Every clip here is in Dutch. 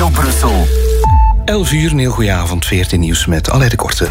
Studio Brussel. 11 uur, een heel goede avond, 14 nieuws met Alain de Korte.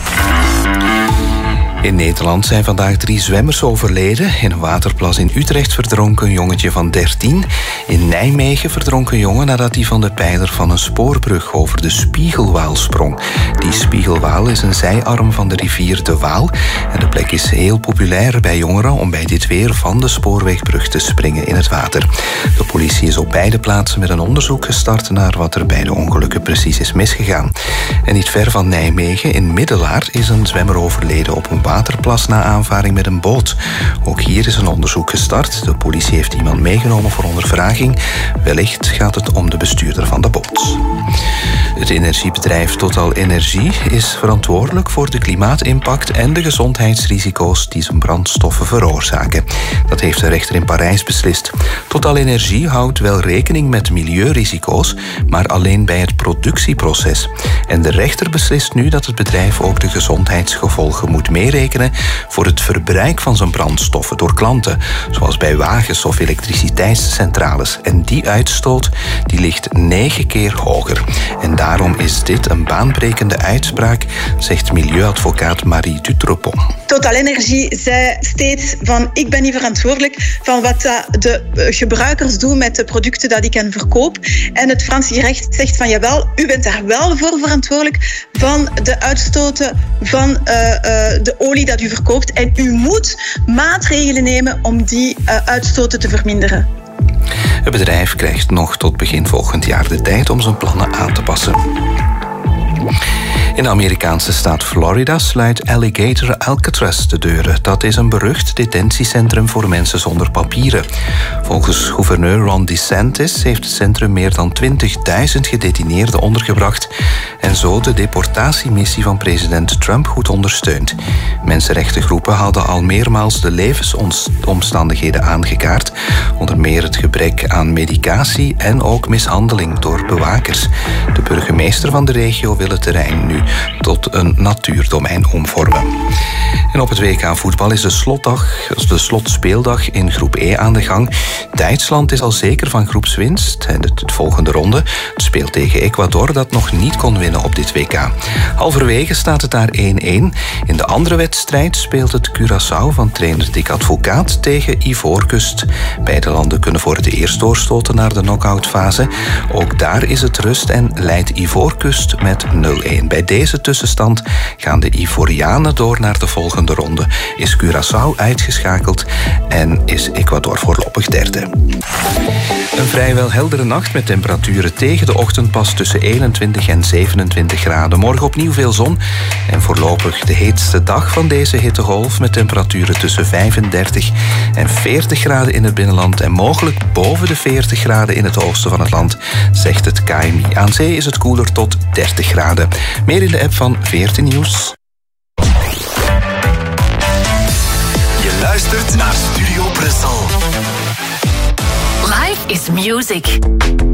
In Nederland zijn vandaag 3 zwemmers overleden. In een waterplas in Utrecht verdronk een jongetje van 13. In Nijmegen verdronk een jongen nadat hij van de pijler van een spoorbrug over de Spiegelwaal sprong. Die Spiegelwaal is een zijarm van de rivier de Waal. En de plek is heel populair bij jongeren om bij dit weer van de spoorwegbrug te springen in het water. De politie is op beide plaatsen met een onderzoek gestart naar wat er bij de ongelukken precies is misgegaan. En niet ver van Nijmegen, in Middelaar, is een zwemmer overleden op een waterplas na aanvaring met een boot. Ook hier is een onderzoek gestart. De politie heeft iemand meegenomen voor ondervraging. Wellicht gaat het om de bestuurder van de boot. Het energiebedrijf TotalEnergies is verantwoordelijk voor de klimaatimpact en de gezondheidsrisico's die zijn brandstoffen veroorzaken. Dat heeft de rechter in Parijs beslist. TotalEnergies houdt wel rekening met milieurisico's, maar alleen bij het productieproces. En de rechter beslist nu dat het bedrijf ook de gezondheidsgevolgen moet meerekenen voor het verbruik van zijn brandstoffen door klanten, zoals bij wagens of elektriciteitscentrales. En die uitstoot die ligt 9 keer hoger. En daarom is dit een baanbrekende uitspraak, zegt milieuadvocaat Marie Dutrepont. TotalEnergies zei steeds van ik ben niet verantwoordelijk van wat de gebruikers doen met de producten dat ik hen verkoop. En het Franse recht zegt van jawel, u bent daar wel voor verantwoordelijk van de uitstoten van de olie dat u verkoopt. En u moet maatregelen nemen om die uitstoten te verminderen. Het bedrijf krijgt nog tot begin volgend jaar de tijd om zijn plannen aan te passen. In de Amerikaanse staat Florida sluit Alligator Alcatraz de deuren. Dat is een berucht detentiecentrum voor mensen zonder papieren. Volgens gouverneur Ron DeSantis heeft het centrum meer dan 20.000 gedetineerden ondergebracht en zo de deportatiemissie van president Trump goed ondersteund. Mensenrechtengroepen hadden al meermaals de levensomstandigheden aangekaart, onder meer het gebrek aan medicatie en ook mishandeling door bewakers. De burgemeester van de regio wil het terrein nu tot een natuurdomein omvormen. En op het WK voetbal is de slotspeeldag in groep E aan de gang. Duitsland is al zeker van groepswinst en de volgende ronde. Het speelt tegen Ecuador dat nog niet kon winnen op dit WK. Halverwege staat het daar 1-1. In de andere wedstrijd speelt het Curaçao van trainer Dick Advocaat tegen Ivoorkust. Beide landen kunnen voor het eerst doorstoten naar de knock-outfase. Ook daar is het rust en leidt Ivoorkust met 0-1. Bij deze tussenstand gaan de Ivorianen door naar de volgende ronde. Is Curaçao uitgeschakeld en is Ecuador voorlopig derde. Een vrijwel heldere nacht met temperaturen tegen de ochtendpas tussen 21 en 27 graden. Morgen opnieuw veel zon en voorlopig de heetste dag van deze hittegolf met temperaturen tussen 35 en 40 graden in het binnenland en mogelijk boven de 40 graden in het oosten van het land, zegt het KMI. Aan zee is het koeler tot 30 graden. Meer in de app van 14 Nieuws. Je luistert naar Studio Brussel. Life is music.